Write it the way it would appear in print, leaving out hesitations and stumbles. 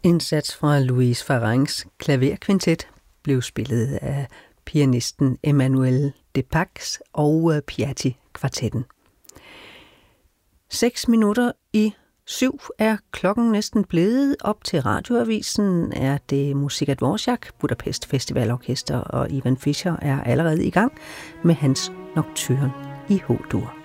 indsats fra Louise Farangs klaverkvintet blev spillet af pianisten Emmanuel Depax og Piatti-kvartetten. 6:07 er klokken næsten blevet. Op til radioavisen er det Musik Dvorak, Budapest Festivalorkester, og Ivan Fischer er allerede i gang med hans Nocturne i H-dur.